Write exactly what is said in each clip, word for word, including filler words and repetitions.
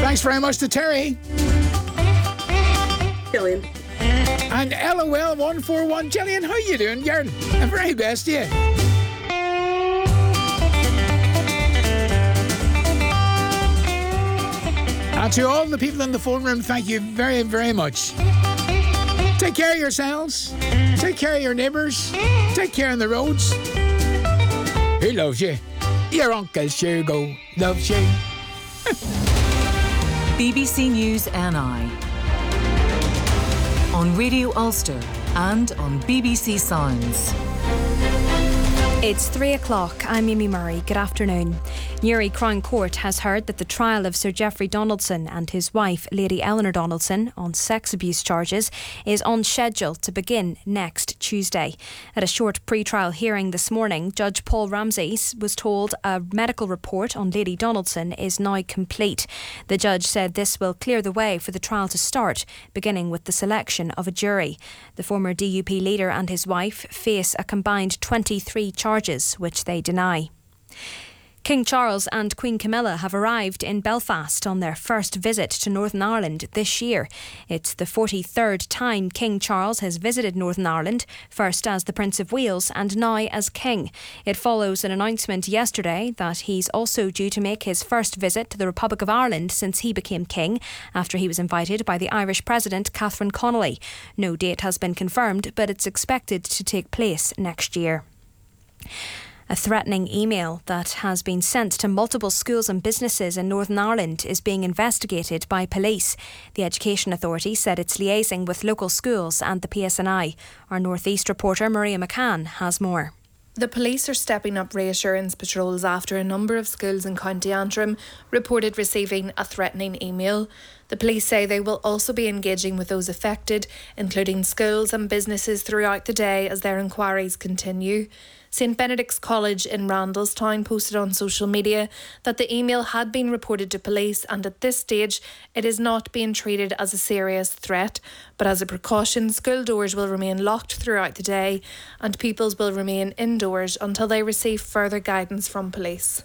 Thanks very much to Terry. Gillian. And L O L one four one. Gillian, how you doing? You're the very best, yeah. And to all the people in the phone room, thank you very, very much. Take care of yourselves. Take care of your neighbours. Take care on the roads. Who loves you? Your Uncle Shugo loves you. B B C News N I on Radio Ulster and on B B C Sounds. It's three o'clock. I'm Mimi Murray. Good afternoon. Newry Crown Court has heard that the trial of Sir Geoffrey Donaldson and his wife, Lady Eleanor Donaldson, on sex abuse charges is on schedule to begin next Tuesday. At a short pre-trial hearing this morning, Judge Paul Ramsey was told a medical report on Lady Donaldson is now complete. The judge said this will clear the way for the trial to start, beginning with the selection of a jury. The former D U P leader and his wife face a combined twenty-three charges, which they deny. King Charles and Queen Camilla have arrived in Belfast on their first visit to Northern Ireland this year. It's the forty-third time King Charles has visited Northern Ireland, first as the Prince of Wales and now as King. It follows an announcement yesterday that he's also due to make his first visit to the Republic of Ireland since he became King, after he was invited by the Irish President Catherine Connolly. No date has been confirmed, but it's expected to take place next year. A threatening email that has been sent to multiple schools and businesses in Northern Ireland is being investigated by police. The Education Authority said it's liaising with local schools and the P S N I. Our North East reporter Maria McCann has more. The police are stepping up reassurance patrols after a number of schools in County Antrim reported receiving a threatening email. The police say they will also be engaging with those affected, including schools and businesses throughout the day as their inquiries continue. St Benedict's College in Randallstown posted on social media that the email had been reported to police, and at this stage it is not being treated as a serious threat, but as a precaution school doors will remain locked throughout the day and pupils will remain indoors until they receive further guidance from police.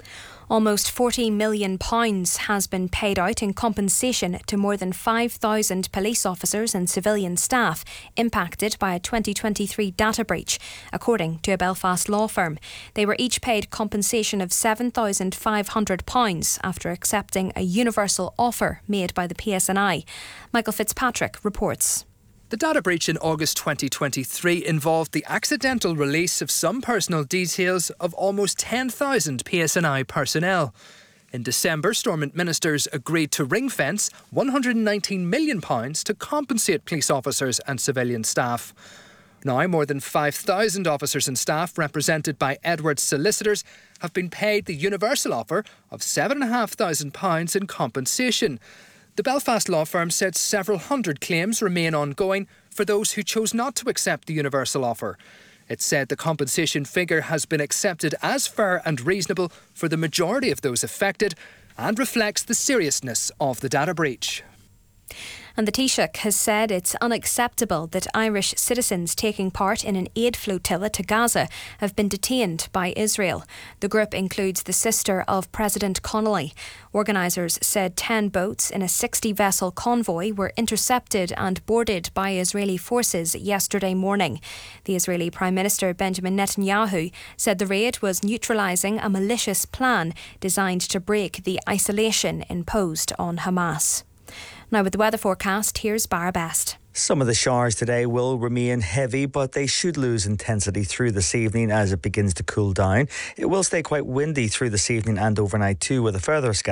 Almost forty million pounds has been paid out in compensation to more than five thousand police officers and civilian staff impacted by a twenty twenty-three data breach, according to a Belfast law firm. They were each paid compensation of seven thousand five hundred pounds after accepting a universal offer made by the P S N I. Michael Fitzpatrick reports. The data breach in August twenty twenty-three involved the accidental release of some personal details of almost ten thousand P S N I personnel. In December, Stormont ministers agreed to ring-fence one hundred nineteen million pounds to compensate police officers and civilian staff. Now, more than five thousand officers and staff represented by Edwards solicitors have been paid the universal offer of seven thousand five hundred pounds in compensation. The Belfast law firm said several hundred claims remain ongoing for those who chose not to accept the universal offer. It said the compensation figure has been accepted as fair and reasonable for the majority of those affected and reflects the seriousness of the data breach. And the Taoiseach has said it's unacceptable that Irish citizens taking part in an aid flotilla to Gaza have been detained by Israel. The group includes the sister of President Connolly. Organisers said ten boats in a sixty-vessel convoy were intercepted and boarded by Israeli forces yesterday morning. The Israeli Prime Minister Benjamin Netanyahu said the raid was neutralising a malicious plan designed to break the isolation imposed on Hamas. Now with the weather forecast, here's Barra Best. Some of the showers today will remain heavy, but they should lose intensity through this evening as it begins to cool down. It will stay quite windy through this evening and overnight too, with a further sky.